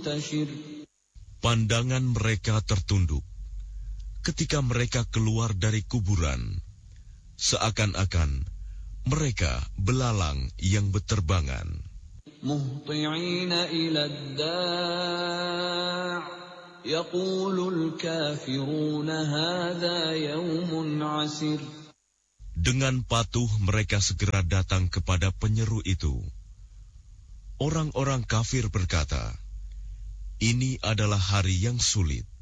Pandangan mereka tertunduk ketika mereka keluar dari kuburan, seakan-akan mereka belalang yang berterbangan. Muhti'ina ila ad-da' yaqulul kafiruna hadha yawmun 'asir. Dengan patuh mereka segera datang kepada penyeru itu. Orang-orang kafir berkata, ini adalah hari yang sulit.